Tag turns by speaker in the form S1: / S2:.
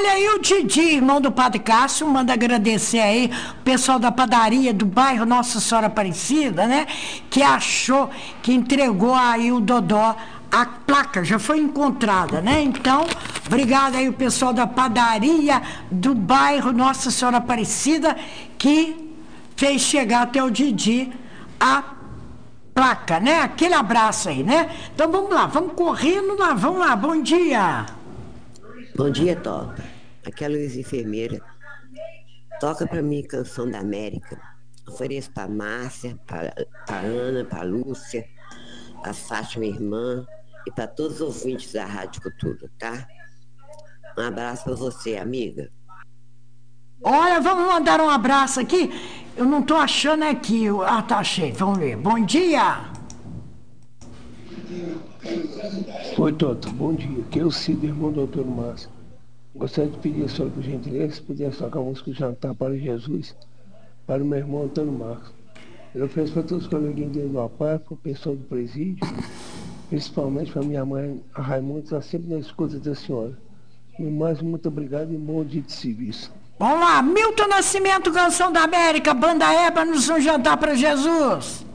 S1: Olha aí o Didi, irmão do Padre Cássio, manda agradecer aí o pessoal da padaria do bairro Nossa Senhora Aparecida, né? Que achou, que entregou aí o Dodó. A placa já foi encontrada, né? Então, obrigado aí o pessoal da padaria do bairro Nossa Senhora Aparecida que fez chegar até o Didi a placa, né? Aquele abraço aí, né? Então vamos lá, vamos correndo lá, vamos lá, bom dia.
S2: Bom dia, Toca. Aqui é a Luiz Enfermeira. Toca pra mim Canção da América. Ofereço pra Márcia, pra Ana, pra Lúcia, pra Fátima, irmã, e pra todos os ouvintes da Rádio Cultura, tá? Um abraço pra você, amiga.
S1: Olha, vamos mandar um abraço aqui. Eu não tô achando aqui. Ah, tá, achei. Vamos ver. Bom dia.
S3: Oi, Toto, bom dia. Aqui é o Cid, irmão do doutor Márcio. Gostaria de pedir a senhora, por gentileza, se pudesse tocar a música Jantar para Jesus, para o meu irmão Antônio Marcos. Eu ofereço para todos os coleguinhas dele do APAR, para o pessoal do presídio, principalmente para minha mãe, a Raimunda, que está sempre na escuta da senhora. E mais, muito obrigado e bom dia de serviço.
S1: Vamos lá. Milton Nascimento, Canção da América, Banda Ébano, um jantar para Jesus.